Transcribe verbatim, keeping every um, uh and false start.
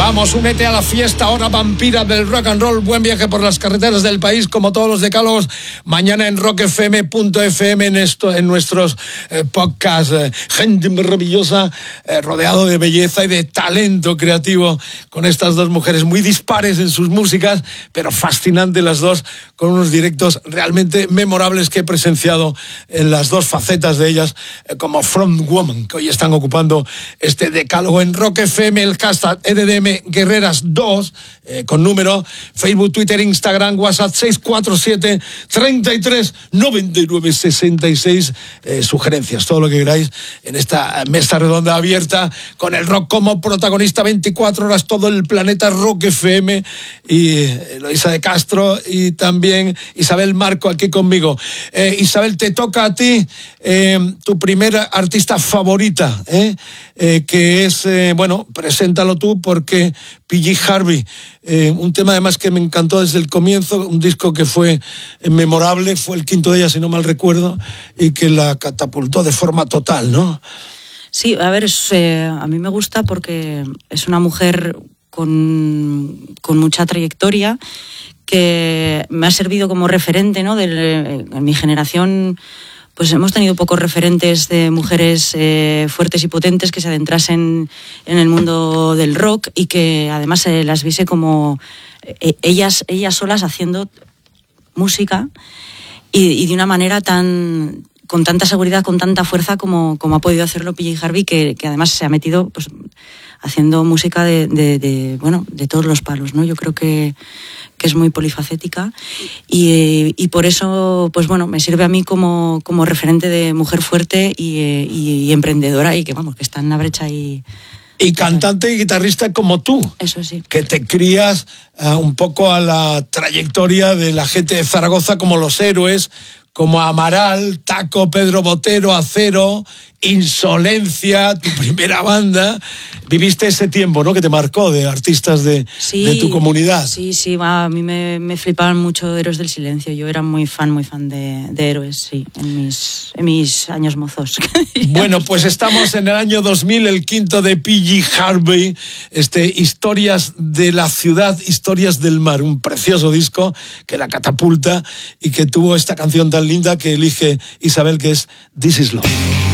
Vamos, únete a la fiesta hora vampira del rock and roll. Buen viaje por las carreteras del país, como todos los decálogos. Mañana en rock f m punto f m, en, esto, en nuestros eh, podcasts. Eh, gente maravillosa, eh, rodeado de belleza y de talento creativo, con estas dos mujeres muy dispares en sus músicas, pero fascinantes las dos, con unos directos realmente memorables que he presenciado en las dos facetas de ellas, eh, como frontwoman, que hoy están ocupando este decálogo en rock f m. El hashtag E D D M Guerreras dos, eh, con número, Facebook, Twitter, Instagram, WhatsApp seis cuatro siete, treinta y tres, noventa y nueve, sesenta y seis. Eh, sugerencias, todo lo que queráis en esta mesa redonda abierta, con el rock como protagonista veinticuatro horas, todo el planeta Rock F M, y Eloisa de Castro y también Isabel Marco aquí conmigo. Eh, Isabel, te toca a ti eh, tu primera artista favorita, eh, eh, que es, eh, bueno, preséntalo tú, porque P J Harvey, eh, un tema además que me encantó desde el comienzo, un disco que fue memorable, fue el quinto de ella, si no mal recuerdo, y que la catapultó de forma total, ¿no? Sí, a ver, es, eh, a mí me gusta porque es una mujer con, con mucha trayectoria, que me ha servido como referente, ¿no? De, en mi generación, pues hemos tenido pocos referentes de mujeres eh, fuertes y potentes que se adentrasen en el mundo del rock y que además eh, las viese como eh, ellas, ellas solas haciendo música y, y de una manera tan, con tanta seguridad, con tanta fuerza como, como ha podido hacerlo P J Harvey, que, que además se ha metido pues haciendo música de, de, de, bueno, de todos los palos, ¿no? Yo creo que que es muy polifacética y, y por eso, pues bueno, me sirve a mí como, como referente de mujer fuerte y, y, y emprendedora, y que vamos, que está en la brecha y... Y cantante y guitarrista como tú. Eso sí. Que te crías uh, un poco a la trayectoria de la gente de Zaragoza, como Los Héroes, como Amaral, Taco, Pedro Botero, Acero, Insolencia, tu primera banda. Viviste ese tiempo, ¿no?, que te marcó, de artistas de, sí, de tu comunidad. Sí, sí, va, a mí me, me flipaban mucho Héroes del Silencio. Yo era muy fan, muy fan de, de Héroes, sí, en mis, en mis años mozos. Bueno, pues estamos en el año dos mil, el quinto de P J Harvey, este, Historias de la Ciudad, Historias del Mar, un precioso disco que la catapulta y que tuvo esta canción tan linda que elige Isabel, que es This Is Love.